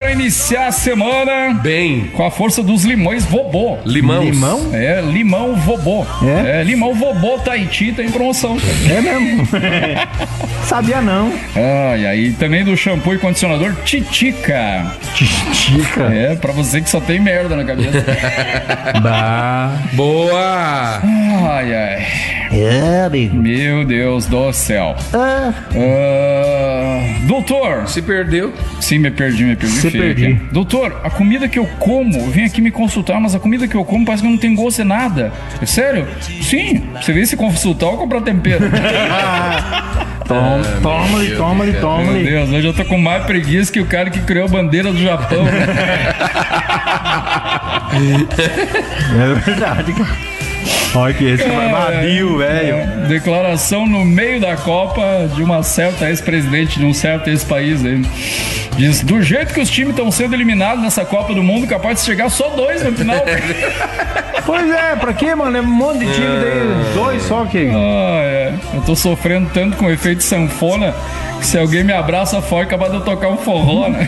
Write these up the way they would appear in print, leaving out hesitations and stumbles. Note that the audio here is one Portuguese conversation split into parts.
Vamos iniciar a semana bem com a força dos limões Vobô. Limão? É, limão Vobô. É? Limão Vobô Tahiti tá em promoção. É mesmo? Sabia não. E aí também do shampoo e condicionador Titica. Titica? É, pra você que só tem merda na cabeça. Bah. Boa! Ai, ai. É, amigo. Meu Deus do céu. Doutor. Se perdeu. Sim, me perdi. Se feio perdi. aqui. Doutor, a comida que eu como, eu vim aqui me consultar, mas a comida que eu como parece que não tem gosto de nada. É sério? Sim. Você vem se consultar ou comprar tempero? Toma-lhe. Meu Deus, hoje eu tô com mais preguiça que o cara que criou a bandeira do Japão. É verdade, cara. Olha que esse vadio, velho. Declaração no meio da Copa de uma certa ex-presidente de um certo ex-país aí. Diz, do jeito que os times estão sendo eliminados nessa Copa do Mundo, capaz de chegar só 2 no final. Pois é, pra quê, mano? É um monte de time daí, 2 só que... Eu tô sofrendo tanto com o efeito sanfona que se alguém me abraça forte, capaz de eu tocar um forró, né?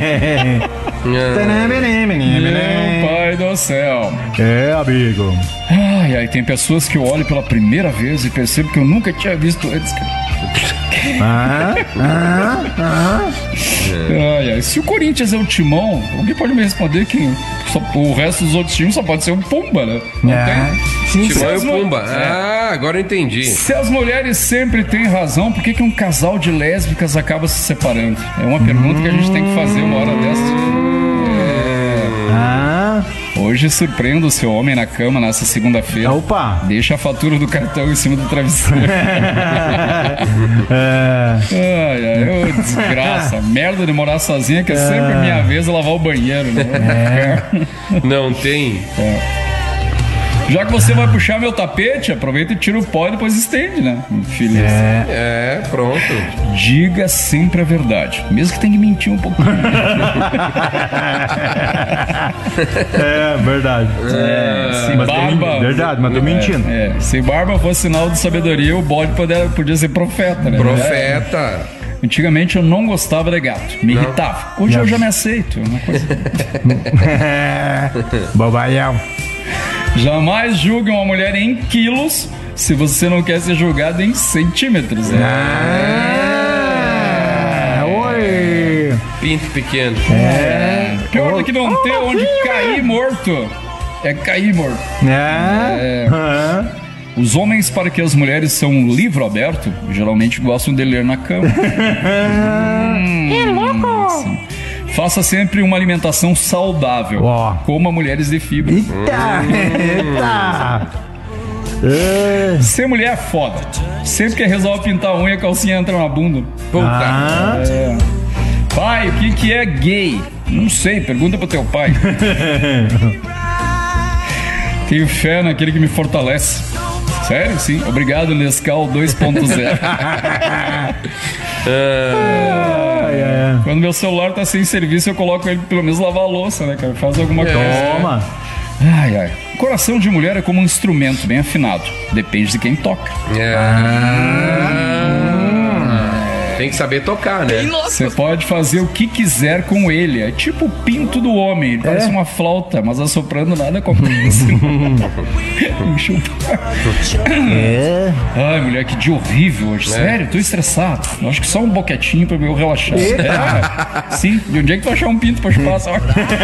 Meu pai do céu. É, amigo. Ai, tem pessoas que eu olho pela primeira vez e percebo que eu nunca tinha visto antes. Se o Corinthians é o Timão, alguém pode me responder que o resto dos outros times só pode ser o Pumba, né? Não tem. Timão e o Pumba. Agora eu entendi. Se as mulheres sempre têm razão, por que um casal de lésbicas acaba se separando? É uma pergunta que a gente tem que fazer uma hora dessas. Hoje surpreenda o seu homem na cama nessa segunda-feira. Opa! Deixa a fatura do cartão em cima do travesseiro. Desgraça. Merda de morar sozinha, que é sempre minha vez de lavar o banheiro, né? Não tem. Já que você vai puxar meu tapete, aproveita e tira o pó e depois estende, né? Filho. Pronto. Diga sempre a verdade, mesmo que tenha que mentir um pouquinho. Verdade. Se barba... Verdade, mas tô mentindo. Se barba fosse sinal de sabedoria, o bode podia ser profeta, né? Profeta. Antigamente eu não gostava de gato, me irritava. Hoje eu já me aceito. Uma coisa... Bobaião. Jamais julgue uma mulher em quilos se você não quer ser julgado em centímetros. Oi. Pinto pequeno. Pior do que não ter onde cair morto. É cair morto. Os homens, para que as mulheres são um livro aberto, geralmente gostam de ler na cama. É louco! Sim. Faça sempre uma alimentação saudável. Coma mulheres de fibra. Eita! Ser mulher é foda. Sempre que resolve pintar a unha, a calcinha entra na bunda. Pai, o que é gay? Não sei, pergunta pro teu pai. Tenho fé naquele que me fortalece. Sério? Sim. Obrigado, Nescau 2.0. Quando meu celular tá sem serviço, eu coloco ele pelo menos lavar a louça, né, cara? Faz alguma coisa. Toma. O coração de mulher é como um instrumento bem afinado. Depende de quem toca. Tem que saber tocar, né? Você pode fazer o que quiser com ele. É tipo o pinto do homem. Ele parece uma flauta, mas assoprando nada acontece. Ai, mulher, que dia horrível hoje. Sério, tô estressado. Eu acho que só um boquetinho pra eu relaxar. Sim, de onde é que tu achar um pinto pra chupar essa hora?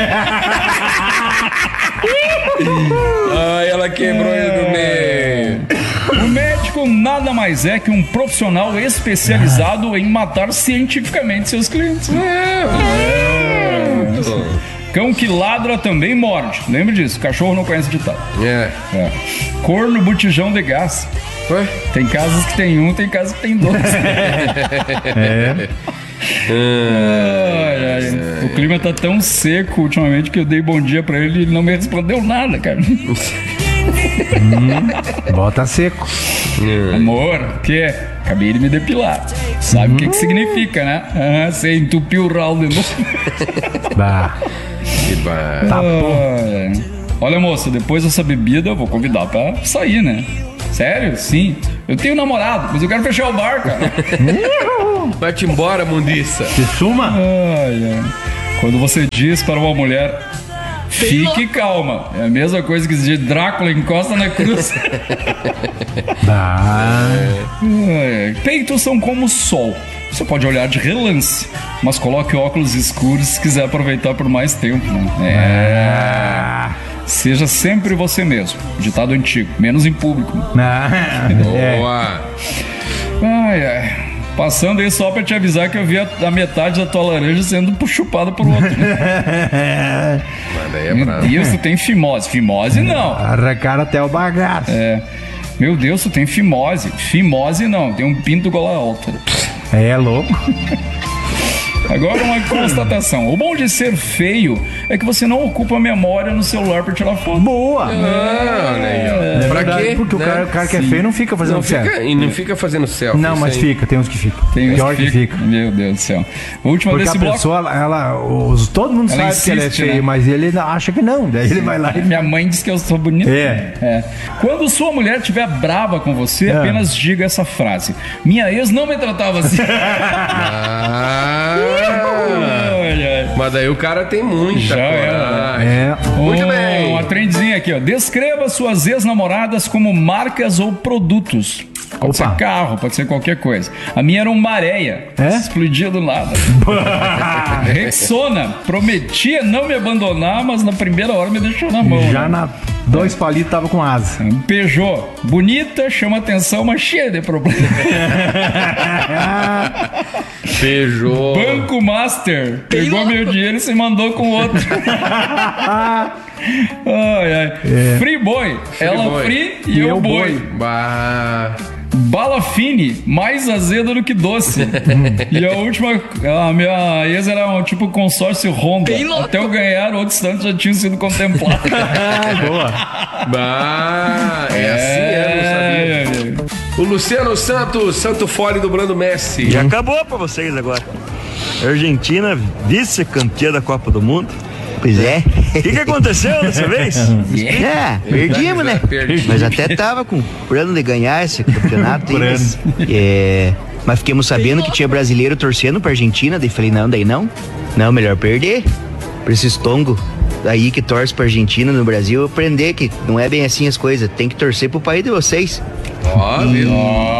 Ela quebrou ele no meio. O médico nada mais é que um profissional especializado em matar cientificamente seus clientes. Cão que ladra também morde. Lembra disso? Cachorro não conhece ditado. Corno botijão de gás. Tem casas que tem um, tem casas que tem 2. O clima tá tão seco ultimamente que eu dei bom dia pra ele e ele não me respondeu nada, cara. Bota seco. Amor, o que? Acabei de me depilar. Sabe o que significa, né? Você entupiu o ralo de novo. Olha, moça, depois dessa bebida eu vou convidar pra sair, né? Sério? Sim. Eu tenho namorado, mas eu quero fechar o bar, cara. Vai-te embora, mundiça. Se suma? Quando você diz para uma mulher, fique calma. É a mesma coisa que dizer Drácula encosta na cruz. Peitos são como o sol. Você pode olhar de relance, mas coloque óculos escuros se quiser aproveitar por mais tempo. Seja sempre você mesmo. Ditado antigo, menos em público. Boa. Ai, ai. Passando aí só pra te avisar que eu vi a metade da tua laranja sendo chupada por outro. Manda aí, Meu Deus, tu tem fimose. Fimose não. Arrancaram até o bagaço. Meu Deus, tu tem fimose. Fimose não, tem um pinto gola alta. É louco. Agora uma constatação. O bom de ser feio é que você não ocupa a memória no celular pra tirar foto. Boa. Olha aí, ó. Pra Verdade, quê? porque né? o cara que é feio não fica fazendo Não fica, selfie. e não fica fazendo selfie. Não, mas isso aí. fica, tem uns que ficam. Tem uns Pior que fica. Meu Deus do céu. Última Porque desse a bloco. pessoa, todo mundo Ela sabe que ela é insiste, feia, né? mas ele acha que não. Daí ele vai lá e... Minha mãe diz que eu sou bonito. É. Quando sua mulher estiver brava com você, apenas diga essa frase: minha ex não me tratava assim. Ai, ai. Mas daí o cara tem muita Já coragem. É. Muito bem. Uma trendzinha aqui, ó. Descreva suas ex-namoradas como marcas ou produtos. Pode ser carro, pode ser qualquer coisa. A minha era um Maréia. Explodia do nada. Rexona. Prometia não me abandonar, mas na primeira hora me deixou na mão. Já na 2 palitos tava com asa. Peugeot. Bonita, chama atenção, mas cheia de problemas. Peugeot. Banco Master. Pegou meu dinheiro e se mandou com outro. Ai, ai. Free Boy. Ela Boy. free e eu boi. Bah. Bala fine, mais azeda do que doce. E a última, a minha ex era um tipo consórcio Honda. Até eu ganhar, outros tantos já tinham sido contemplados. Boa. Bah. É assim, eu não sabia. O Luciano Santos, Santo Fole dublando Messi. E acabou pra vocês agora. Argentina, vice-campeã da Copa do Mundo. Pois é. O que aconteceu dessa vez? Perdimos, né? Perdi. Mas até tava com plano de ganhar esse campeonato. Mas fiquemos sabendo que tinha brasileiro torcendo pra Argentina. Daí falei, não. Não, melhor perder. Pra esses tongos aí que torce pra Argentina no Brasil, aprender que não é bem assim as coisas. Tem que torcer pro país de vocês. Ó, viu?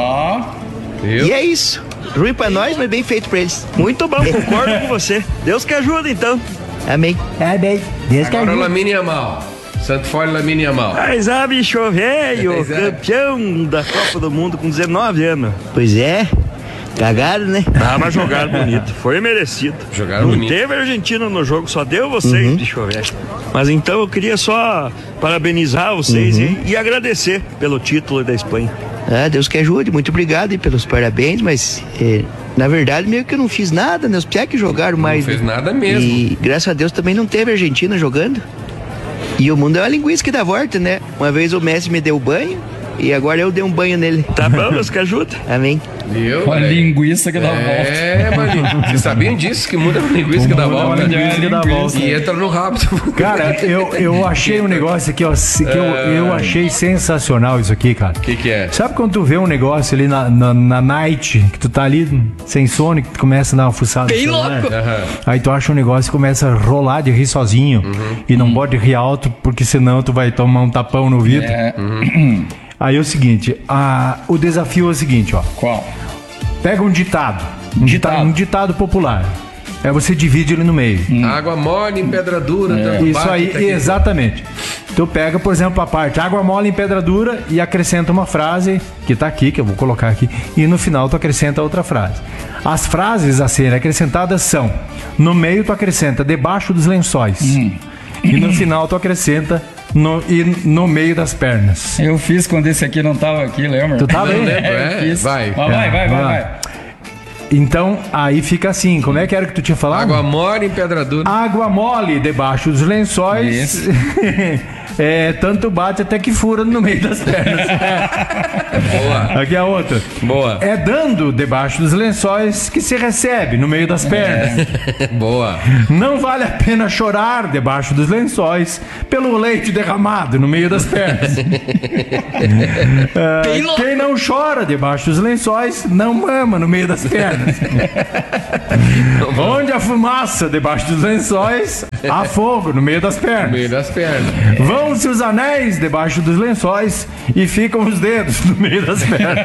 Viu? E é isso. Ruim pra nós, mas bem feito pra eles. Muito bom, concordo com você. Deus que ajuda, então. Amém. Deus que Agora o ajude. Lamine Yamal. Santo Fole Lamine Yamal. Mas bicho velho, Pois é. campeão da Copa do Mundo com 19 anos. Pois é. Cagado, né? Ah, mas jogaram bonito. Foi merecido. Jogaram Não bonito. teve Argentina no jogo, só deu vocês, bicho velho. Mas então eu queria só parabenizar vocês e agradecer pelo título da Espanha. Ah, Deus que ajude. Muito obrigado aí pelos parabéns, mas na verdade meio que eu não fiz nada, né? Os piá que jogaram mais. Não fez né? nada mesmo. E graças a Deus também não teve Argentina jogando. E o mundo é uma linguiça que dá volta, né? Uma vez o Messi me deu banho e agora eu dei um banho nele. Tá bom, Deus que ajuda. Amém. Viu? Uma Olha aí. linguiça que dá volta. É, mano. Vocês sabiam disso? Que muda a linguiça que dá muda a volta? linguiça que dá volta. E entra no rápido. Cara, eu achei um negócio aqui, ó, que eu achei sensacional isso aqui, cara. O que é? Sabe quando tu vê um negócio ali na night, que tu tá ali sem sono, que tu começa a dar uma fuçada no celular? Aham. Aí tu acha um negócio e começa a rolar de rir sozinho. E não pode rir alto, porque senão tu vai tomar um tapão no vidro. Aí é o seguinte, o desafio é o seguinte, ó. Qual? Pega um ditado. Ditado. Um ditado popular. Aí você divide ele no meio. Água mole em pedra dura. tanto Isso bate, aí, tá aqui. exatamente. Tu pega, por exemplo, a parte água mole em pedra dura e acrescenta uma frase que tá aqui, que eu vou colocar aqui, e no final tu acrescenta outra frase. As frases a serem acrescentadas são: no meio tu acrescenta debaixo dos lençóis. E no final tu acrescenta no meio das pernas. Eu fiz quando esse aqui não tava aqui, lembra? Tu tava aí? Eu fiz. vai. Vai. Então, aí fica assim, como é que era que tu tinha falado? Água mole em pedra dura. Água mole debaixo dos lençóis. Isso. Tanto bate até que fura no meio das pernas. Boa. Aqui a outra. Boa. É dando debaixo dos lençóis que se recebe no meio das pernas. Boa. Não vale a pena chorar debaixo dos lençóis pelo leite derramado no meio das pernas. Quem não chora debaixo dos lençóis não mama no meio das pernas. Onde a fumaça debaixo dos lençóis, há fogo no meio das pernas. No meio das pernas. Vão-se os anéis debaixo dos lençóis e ficam os dedos no meio das pernas.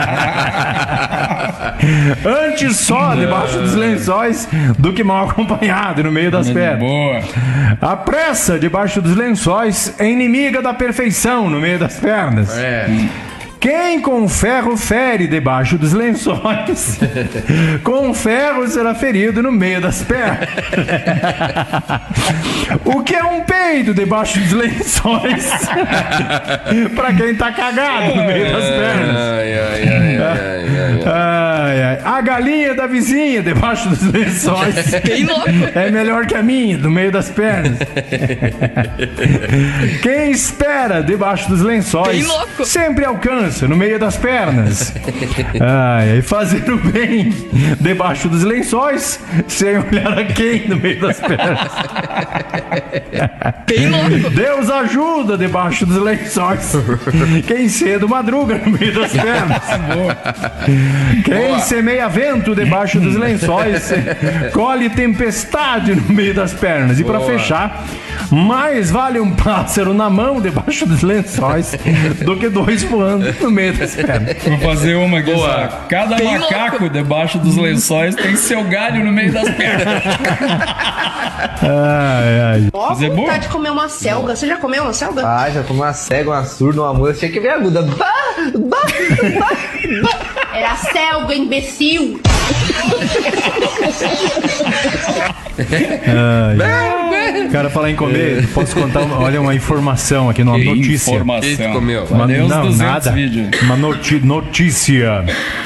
Antes só debaixo dos lençóis do que mal acompanhado no meio das pernas. Boa. A pressa debaixo dos lençóis é inimiga da perfeição no meio das pernas. É. Quem com ferro fere debaixo dos lençóis, com ferro será ferido no meio das pernas. O que é um peido debaixo dos lençóis? Pra quem tá cagado no meio das pernas. A galinha da vizinha debaixo dos lençóis é melhor que a minha, no meio das pernas. Quem espera debaixo dos lençóis sempre alcança no meio das pernas. E fazer o bem debaixo dos lençóis sem olhar a quem no meio das pernas. Deus ajuda debaixo dos lençóis quem cedo madruga no meio das pernas. Quem semeia vento debaixo dos lençóis colhe tempestade no meio das pernas. E para fechar, mais vale um pássaro na mão debaixo dos lençóis do que dois voando no meio das pernas. Vou fazer uma aqui. Cada macaco debaixo dos lençóis tem seu galho no meio das pernas. Ó, vontade de comer uma selga. Você já comeu uma selga? Ah, já comi uma cega, uma surda, uma muda. Tinha que ver aguda. Era selga, imbecil. Cara, falar em comer, posso contar uma informação aqui, uma notícia. Informação. Comeu. Uma notícia.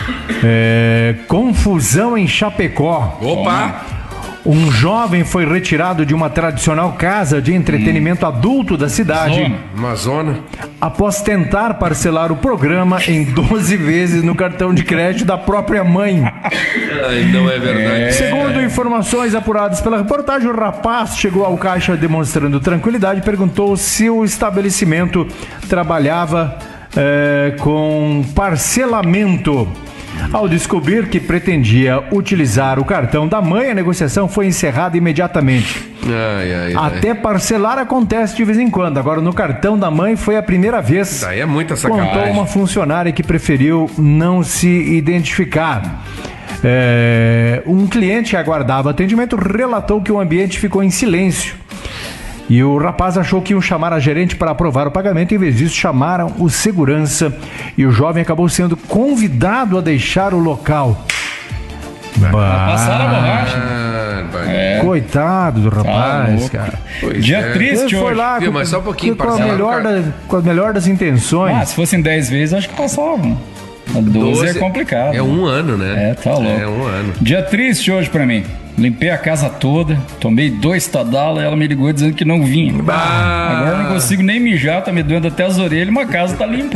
Confusão em Chapecó. Opa! Um jovem foi retirado de uma tradicional casa de entretenimento adulto da cidade Uma zona. após tentar parcelar o programa em 12 vezes no cartão de crédito da própria mãe. Ai, não é verdade. Segundo informações apuradas pela reportagem, o rapaz chegou ao caixa demonstrando tranquilidade e perguntou se o estabelecimento trabalhava com parcelamento. Ao descobrir que pretendia utilizar o cartão da mãe, a negociação foi encerrada imediatamente. Até parcelar acontece de vez em quando. Agora, no cartão da mãe foi a primeira vez. Daí é muita sacanagem. Contou uma funcionária que preferiu não se identificar. Um cliente que aguardava atendimento relatou que o ambiente ficou em silêncio. E o rapaz achou que iam chamar a gerente para aprovar o pagamento. Em vez disso, chamaram o segurança. E o jovem acabou sendo convidado a deixar o local. Passaram a borracha. Coitado do rapaz, cara. Dia triste Ele foi hoje. lá Mas só um pouquinho, com a melhor das intenções. Se fossem 10 vezes, acho que passavam. 12 é complicado. É um ano, né? Tá louco. É um ano. Dia triste hoje pra mim. Limpei a casa toda, tomei 2 Tadala e ela me ligou dizendo que não vinha. Agora eu não consigo nem mijar, tá me doendo até as orelhas, mas a casa tá limpa.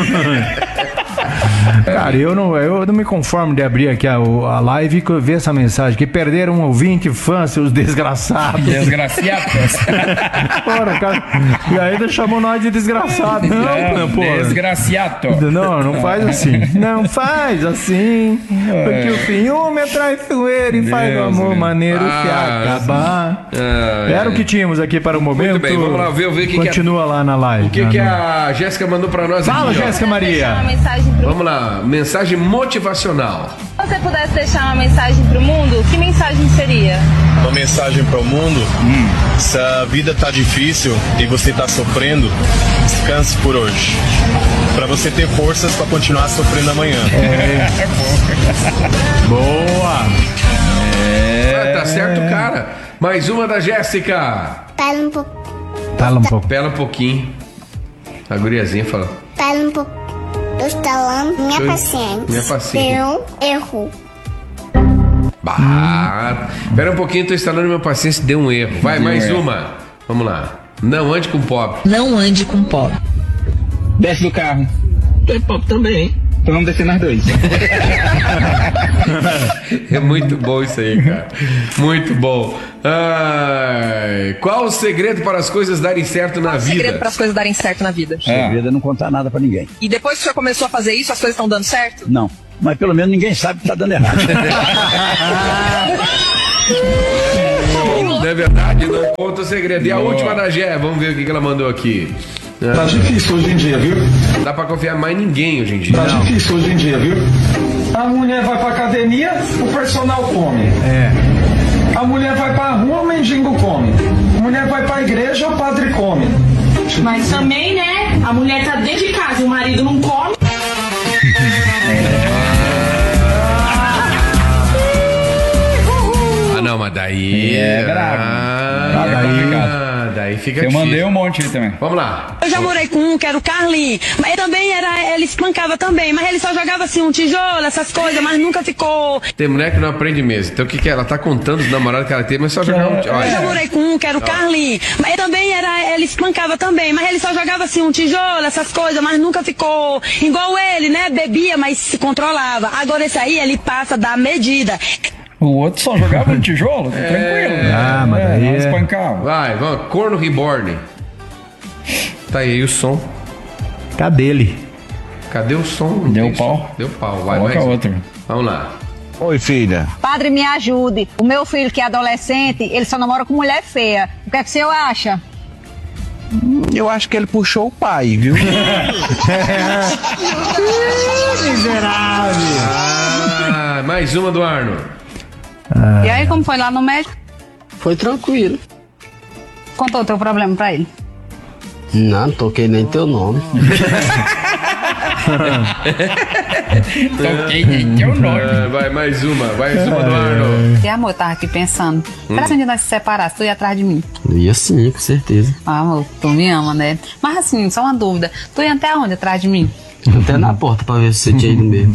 Cara, eu não me conformo de abrir aqui a live e ver essa mensagem, que perderam um ouvinte fã, seus desgraçados. Desgraciados. Porra, cara, e ainda chamou nós de desgraçado. Não, porra. Desgraciato. Não faz assim. Não faz assim. Porque o ciúme é traiçoeiro e faz o amor maneiro se acabar. Era o que tínhamos aqui para o momento. Muito bem, vamos lá ver o que continua lá na live. O que a Jéssica mandou pra nós aqui? Fala, Jéssica Maria. Vamos lá, mensagem motivacional. Se você pudesse deixar uma mensagem pro mundo, que mensagem seria? Uma mensagem pro mundo? Se a vida tá difícil e você tá sofrendo, descanse por hoje. Pra você ter forças pra continuar sofrendo amanhã. Boa! Tá certo, cara. Mais uma da Jéssica. Fala um pouco. Fala um pouco. Pela um pouquinho. A guriazinha fala. Fala um pouco. Eu instalando minha paciente. Minha paciente. Deu erro. Pera um pouquinho, tô instalando minha paciência, deu um erro. Vai, mais uma. Vamos lá. Não ande com pobre. Não ande com pobre. Desce do carro. Tem pobre também, hein? Então vamos descer nós dois. É muito bom isso aí, cara. Muito bom. Qual o segredo para as coisas darem certo na vida? O segredo para as coisas darem certo na vida? O segredo é não contar nada pra ninguém. E depois que o senhor começou a fazer isso, as coisas estão dando certo? Não. mas pelo menos ninguém sabe que tá dando errado. Não é verdade, não conta o segredo. E a última da Gé, vamos ver o que ela mandou aqui. Tá difícil hoje em dia, viu? Não dá pra confiar mais em ninguém hoje em dia. Tá difícil hoje em dia, viu? A mulher vai pra academia, o personal come. A mulher vai pra rua, o mendigo come. A mulher vai pra igreja, o padre come. Mas também, né? A mulher tá dentro de casa e o marido não come. Não, mas daí... É brabo. Daí fica Eu difícil. mandei um monte aí também. Vamos lá. Eu já morei com um que era o Carlinhos, mas ele também ele espancava também, mas ele só jogava assim um tijolo, essas coisas, mas nunca ficou. Tem mulher que não aprende mesmo. Então o que é? Ela tá contando os namorados que ela tem, mas só jogar um... Eu já morei com um que era o Carlinhos, mas ele também ele espancava também, mas ele só jogava assim um tijolo, essas coisas, mas nunca ficou igual ele, né? Bebia, mas se controlava. Agora esse aí, ele passa da medida. O outro só jogava no tijolo, tá tranquilo. Mas daí não espancava. Vai, vamos. Corno Reborn. Tá aí o som. Cadê ele? Cadê o som? Deu pau. Deu pau. Vai, Coloca mais um. outro. Vamos lá. Oi, filha. Padre, me ajude. O meu filho, que é adolescente, ele só namora com mulher feia. O que é que o senhor acha? Eu acho que ele puxou o pai, viu? Miserável. Mais uma do Arno. E aí, como foi lá no médico? Foi tranquilo. Contou o teu problema pra ele? Não toquei nem teu nome. Toquei nem teu nome. Vai, mais uma do Arno. E amor, eu tava aqui pensando. Será que um dia nós se separasse, tu ia atrás de mim? Ia sim, com certeza. Ah, amor, tu me ama, né? Mas assim, só uma dúvida. Tu ia até onde atrás de mim? Até na porta pra ver se você tinha ido mesmo.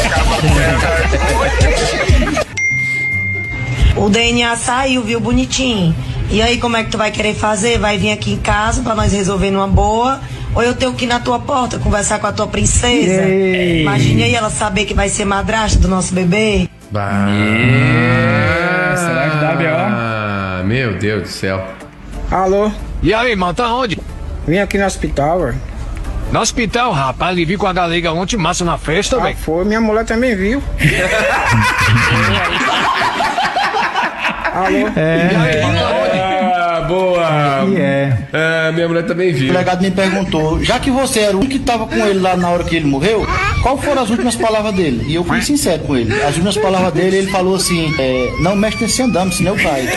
O DNA saiu, viu, bonitinho. E aí, como é que tu vai querer fazer? Vai vir aqui em casa pra nós resolver numa boa? Ou eu tenho que ir na tua porta conversar com a tua princesa? Ei. Imagine aí ela saber que vai ser madrasta do nosso bebê. Será que dá B.O.? Meu Deus do céu. Alô? E aí, irmão, tá onde? Vim aqui no hospital, ué. No hospital, rapaz, ele viu com a galega ontem, massa na festa, velho. Foi, minha mulher também viu. Alô? Boa. Minha mulher também viu. O delegado me perguntou, já que você era o único que estava com ele lá na hora que ele morreu, qual foram as últimas palavras dele? E eu fui sincero com ele. As últimas palavras dele, ele falou assim, não mexe nesse andame, senão eu caio.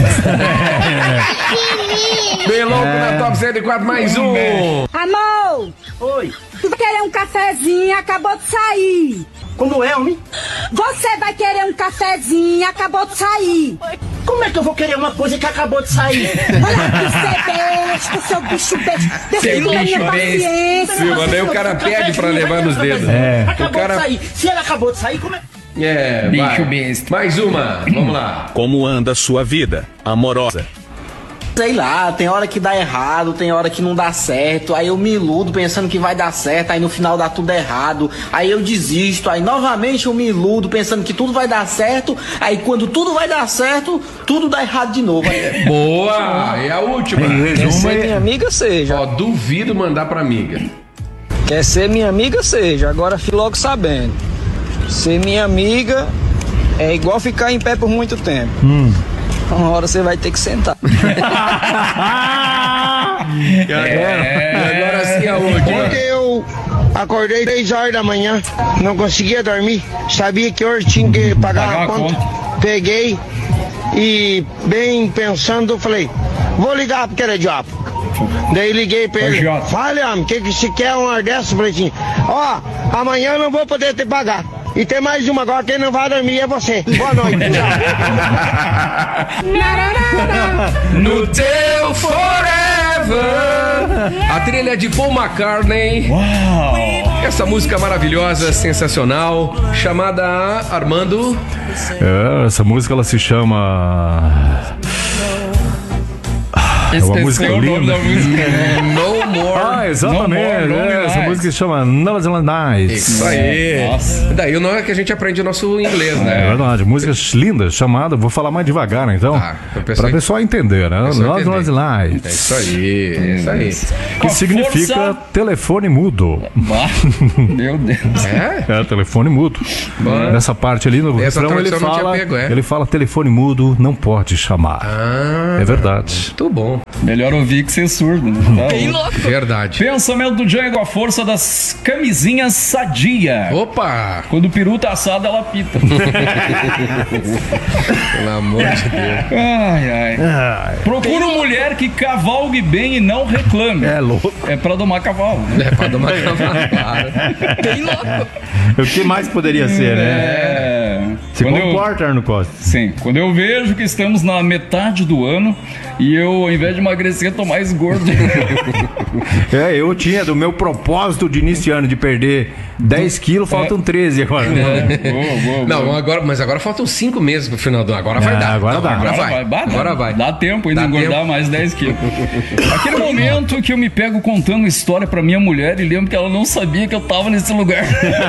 Bem louco na Top 104, mais um. Amor! Oi. Tu vai querer um cafezinho, acabou de sair. Como é, homem? Você vai querer um cafezinho, acabou de sair. Como é que eu vou querer uma coisa que acabou de sair? Olha que você besta, seu bicho besta. Seu bicho besta. Silva, daí o cara pede pra levar nos dedos. Acabou de sair. Se ela acabou de sair, como é? Bicho besta. Mais uma, vamos lá. Como anda sua vida amorosa? Sei lá, tem hora que dá errado, tem hora que não dá certo. Aí eu me iludo pensando que vai dar certo, aí no final dá tudo errado. Aí eu desisto, aí novamente eu me iludo pensando que tudo vai dar certo. Aí quando tudo vai dar certo, tudo dá errado de novo. Boa! E a última. Quer ser minha amiga, seja. Ó, duvido mandar pra amiga. Quer ser minha amiga, seja. Agora fique logo sabendo. Ser minha amiga é igual ficar em pé por muito tempo. Uma hora você vai ter que sentar. Agora sim a última. Ontem eu acordei 3 horas da manhã, não conseguia dormir. Sabia que hoje tinha que pagar a conta. Peguei e, bem pensando, eu falei, vou ligar porque era diabo. Daí liguei pra ele. Fala, homem, o que você quer uma hora dessa? Eu falei assim, ó, amanhã eu não vou poder te pagar. E tem mais uma agora, quem não vai dormir é você. Boa noite. No teu forever. A trilha de Paul McCartney. Uau. Essa música maravilhosa, sensacional, chamada Armando. Essa música ela se chama É uma música Esqueceu o nome linda. da música. No More. Ah, exatamente. No More, Essa Lonely música se chama Novas Nights. Isso aí. Nossa. Daí o nome é que a gente aprende o nosso inglês, É né? verdade, músicas lindas, chamada, vou falar mais devagar, então, Pra para o pessoal entender, né? Novas Nights. É isso aí, é isso aí. Que significa telefone mudo. Meu Deus. É? Telefone mudo. Nessa parte ali no Essa refrão ele tradução não tinha fala, pego, é? ele fala telefone mudo, não pode chamar. É verdade. Muito bom. Melhor ouvir que ser surdo, né? Bem louco. Verdade. Pensamento do Django, a força das camisinhas sadia. Opa! Quando o peru tá assado, ela pita. Pelo amor de Deus. Ai. Procura uma mulher que cavalgue bem e não reclame. É louco. É pra domar cavalo. É pra domar cavalo, claro. Bem louco. O que mais poderia ser, né? Se Quando comporta, Arno Costa. Sim. Quando eu vejo que estamos na metade do ano e eu, ao invés de emagrecer, tô mais gordo. Eu tinha do meu propósito de início de ano de perder 10 quilos, faltam 13 agora. Boa. Não, mas agora faltam 5 meses pro final do ano. Agora vai dar. Agora dá. Agora vai. Dá tempo ainda de engordar mais 10 quilos. Aquele momento que eu me pego contando história pra minha mulher e lembro que ela não sabia que eu tava nesse lugar.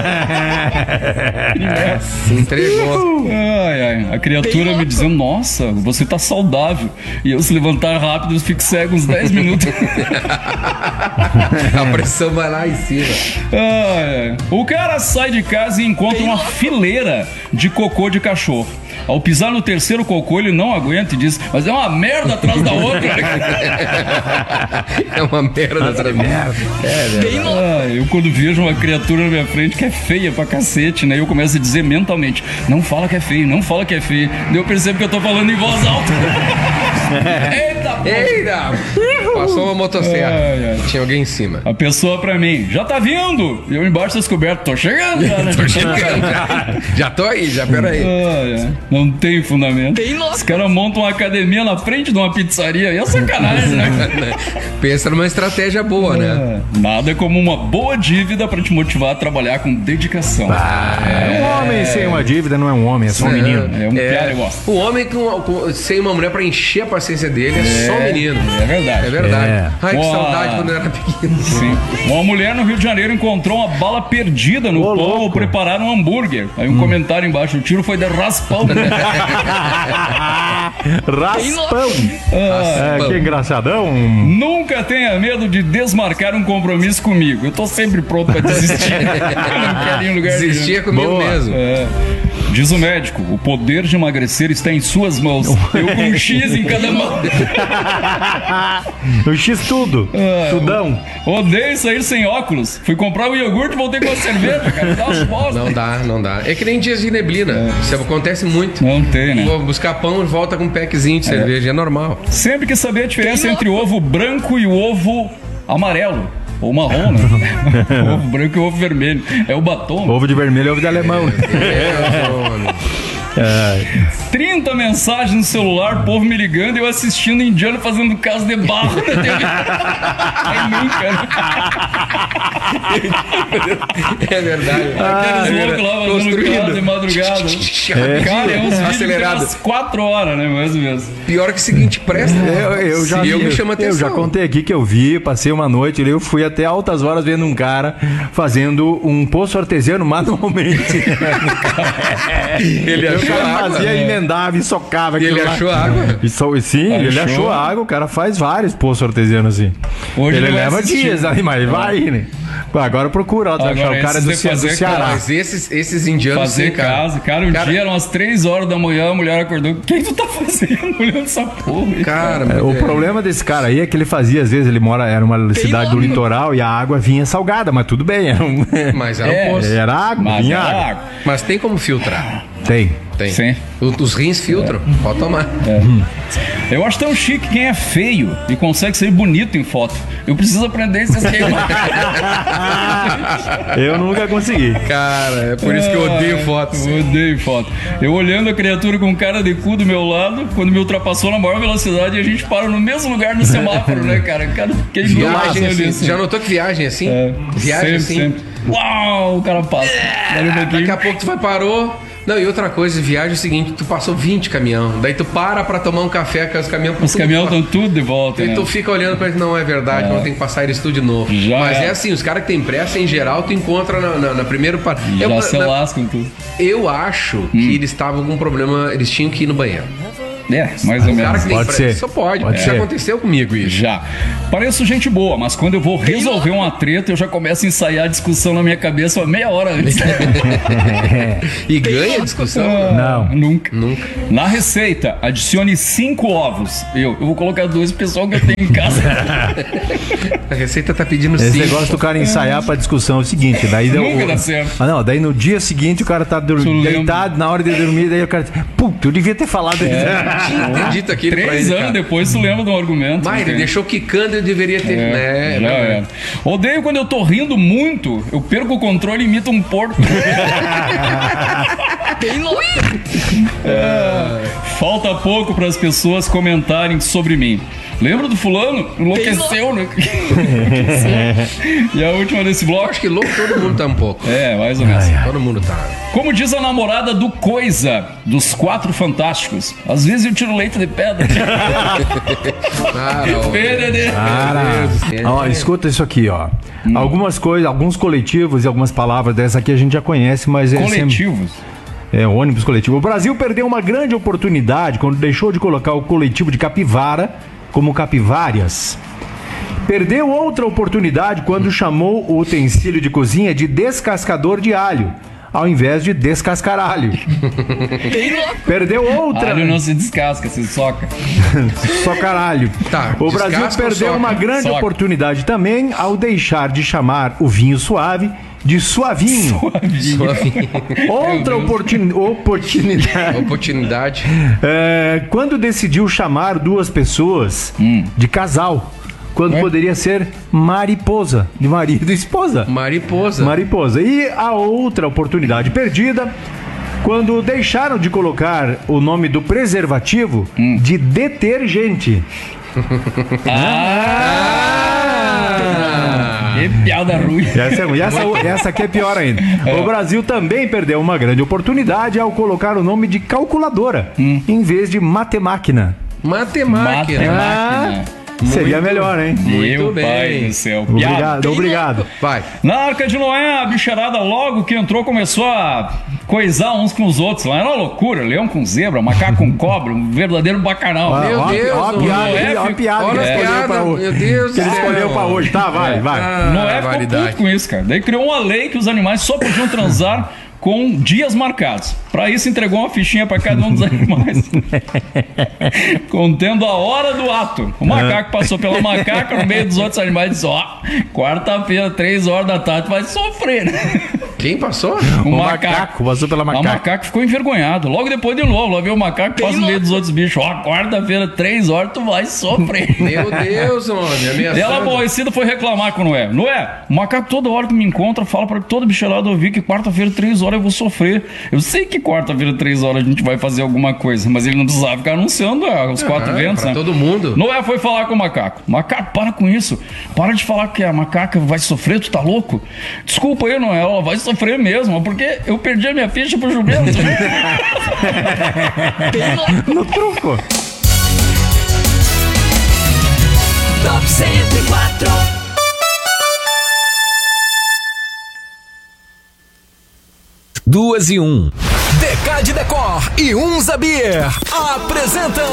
Se entregou. Ai. A criatura me dizendo, nossa, você tá saudável. E eu se levantar rápido, eu fico cego uns 10 minutos. A pressão vai lá em cima. O cara sai de casa e encontra uma fileira de cocô de cachorro. Ao pisar no terceiro cocô, ele não aguenta e diz, mas é uma merda atrás da outra. É uma merda atrás da outra. Eu quando vejo uma criatura na minha frente que é feia pra cacete, né? Eu começo a dizer mentalmente, não fala que é feio, não fala que é feio. Daí eu percebo que eu tô falando em voz alta. Eita! Passou uma motosserra. Tinha alguém em cima. A pessoa pra mim, já tá vindo? E eu embaixo das cobertas, tô chegando já, né? Tô chegando. Já tô aí, já peraí. Não tem fundamento. Os caras montam uma academia na frente de uma pizzaria. E é sacanagem, né? Pensa numa estratégia boa, né? Nada como uma boa dívida pra te motivar a trabalhar com dedicação. Um homem sem uma dívida não é um homem, é só um menino. É um piada, eu gosto. O homem sem uma mulher pra encher a paciência dele é só um menino. É verdade. É verdade. Ai, que saudade quando eu era pequeno. Sim. Uma mulher no Rio de Janeiro encontrou uma bala perdida no pão ao preparar um hambúrguer. Aí um comentário embaixo, o tiro foi de raspão. Raspão. Que engraçadão. Nunca tenha medo de desmarcar um compromisso comigo. Eu tô sempre pronto pra desistir. Eu não quero ir em lugar nenhum. Desistir é comigo mesmo. Diz o médico, o poder de emagrecer está em suas mãos. Eu com um X em cada mão. O X tudo. Tudão. Odeio sair sem óculos. Fui comprar um iogurte e voltei com a cerveja, cara. Dá umas bosta. Não dá. É que nem dias de neblina. Isso acontece muito. Não tem, né? Vou buscar pão e volta com um packzinho de cerveja. É normal. Sempre quis saber a diferença entre o ovo branco e o ovo amarelo. Ou marrom, né? Ovo branco e ovo vermelho. É o batom. Ovo de vermelho é ovo de alemão. 30 mensagens no celular, povo me ligando e eu assistindo indiano fazendo caso de barro na TV. É verdade. Aqueles loucos lá fazendo caso de madrugada. Cara, é uns vídeos umas 4 horas, né? Mais ou menos. Pior que o seguinte, presta. Eu me chamo a atenção. Eu já contei aqui que eu vi, passei uma noite, eu fui até altas horas vendo um cara fazendo um poço artesiano manualmente. Ele achou água. Fazia, emendava e socava. E ele achou água? Sim, ele achou água. O cara faz vários poços artesianos assim. Hoje ele leva dias aí, mas vai, né? Agora procura, ó, achar o cara do Ceará. Mas esses indianos fazer casa. Cara, dia eram umas 3 horas da manhã, a mulher acordou. O que tu tá fazendo olhando essa porra? Cara, o problema desse cara aí é que ele fazia, às vezes, era uma cidade do litoral e a água vinha salgada, mas tudo bem. Mas era um poço. Era água, vinha água. Mas tem como filtrar? Tem. Sim. Os rins filtram, pode tomar. Eu acho tão chique quem é feio e consegue ser bonito em foto. Eu preciso aprender esse esquema. Eu nunca consegui. Cara, é por isso que eu odeio fotos. Eu odeio foto. Eu olhando a criatura com cara de cu do meu lado, quando me ultrapassou na maior velocidade, e a gente para no mesmo lugar no semáforo, né, cara? Viagem assim. Já notou que viagem assim? Viagem sempre, assim? Sempre. Uau, o cara passa. Daqui a pouco tu parou. Não, e outra coisa, viagem é o seguinte, tu passou 20 caminhão, daí tu para pra tomar um café, que os caminhões estão tudo de volta, e né? tu fica olhando pra ele, não é verdade, vamos ter que passar eles tudo de novo. Mas é assim, os caras que tem pressa, em geral, tu encontra na primeira parada. Já se lascam tudo. Eu acho que eles estavam com um problema, eles tinham que ir no banheiro. Mais ou menos. Cara que tem Pode ser. Só pode. Já ser. aconteceu comigo isso. Já. Pareço gente boa, mas quando eu vou resolver uma treta, eu já começo a ensaiar a discussão na minha cabeça meia hora antes. E ganha a discussão? Não. Nunca. Na receita, adicione 5 ovos. Eu vou colocar 2 pro pessoal que eu tenho em casa. A receita tá pedindo 5. Esse negócio do cara ensaiar pra discussão é o seguinte, daí Nunca dá certo. Não, daí no dia seguinte o cara tá deitado na hora de dormir, daí o cara diz, puta, eu devia ter falado isso. Tinha dito aquilo 3 anos depois tu lembra do argumento. Mas ele deixou quicando, eu deveria ter. Já era. Odeio quando eu tô rindo muito, eu perco o controle e imito um porco. Falta pouco para as pessoas comentarem sobre mim. Lembra do fulano? Enlouqueceu, né? E a última desse bloco. Acho que louco todo mundo tá um pouco. Mais ou menos. Todo mundo tá. Como diz a namorada do Coisa, dos 4 Fantásticos, às vezes eu tiro leite de pedra. Escuta isso aqui, ó. Algumas coisas, alguns coletivos e algumas palavras dessa aqui a gente já conhece, mas coletivos? Ônibus coletivo. O Brasil perdeu uma grande oportunidade quando deixou de colocar o coletivo de capivara como capivárias. Perdeu outra oportunidade quando chamou o utensílio de cozinha de descascador de alho, ao invés de descascaralho. Perdeu outra. Alho não se descasca, se soca. Só caralho. Tá, o Brasil perdeu uma grande oportunidade também ao deixar de chamar o vinho suave de suavinho. Outra oportunidade. Quando decidiu chamar 2 pessoas de casal, quando poderia ser mariposa, de marido e esposa. Mariposa. E a outra oportunidade perdida, quando deixaram de colocar o nome do preservativo de detergente. Que piada ruim. Essa aqui é pior ainda. O Brasil também perdeu uma grande oportunidade ao colocar o nome de calculadora em vez de matemáquina. Seria melhor, hein? Meu pai do céu. Obrigado. Vai. Na Arca de Noé, a bicharada logo que entrou começou a coisar uns com os outros lá. Era uma loucura. Leão com zebra, macaco com cobra, um verdadeiro bacanal. Meu Deus. Olha a piada que ele escolheu pra hoje. Tá, vai. Noé ficou puto com isso, cara. Daí criou uma lei que os animais só podiam transar com dias marcados. Para isso entregou uma fichinha para cada um dos animais, contendo a hora do ato. O macaco passou pela macaca no meio dos outros animais e disse: quarta-feira, 3 horas da tarde, vai sofrer. Quem passou? O macaco passou pela macaca. O macaco ficou envergonhado. Logo depois de novo, lá veio o macaco, passa no meio dos outros bichos. Quarta-feira, 3 horas, tu vai sofrer. Meu Deus, homem, ameaçando. Ela aborrecida foi reclamar com o Noé. Noé, o macaco toda hora que me encontra fala para todo bicharado ouvir que quarta-feira, 3 horas eu vou sofrer. Eu sei que quarta-feira, 3 horas a gente vai fazer alguma coisa, mas ele não precisava ficar anunciando os 4 ventos, pra né? todo mundo. Noé foi falar com o macaco. Macaco, para com isso. Para de falar que a macaca vai sofrer, tu tá louco? Desculpa aí, Noé, ela vai sofrer mesmo, porque eu perdi a minha ficha pro jumento. No truco. Top 104. Duas e 1. DK de Decor e Unza Beer apresentam